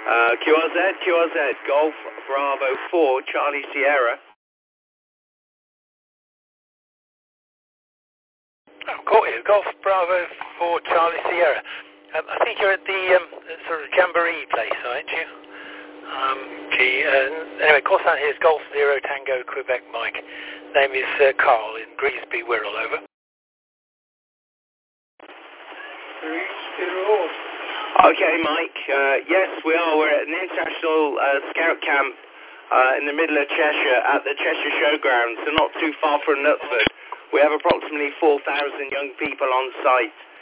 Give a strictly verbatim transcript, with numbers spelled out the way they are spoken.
Uh, Q R Z, Q R Z, Golf Bravo four, Charlie Sierra. Oh, caught you. Golf Bravo four, Charlie Sierra. Um, I think you're at the um, sort of Jamboree place, aren't you? Um, gee, uh, anyway, call sign here is Golf Zero Tango Quebec Mike. Name is uh, Carl in Greasby, Wirral, over. Okay, Mike. Uh, yes, we are. We're at an international uh, scout camp uh, in the middle of Cheshire at the Cheshire Showgrounds, so not too far from Knutsford. We have approximately four thousand young people on site.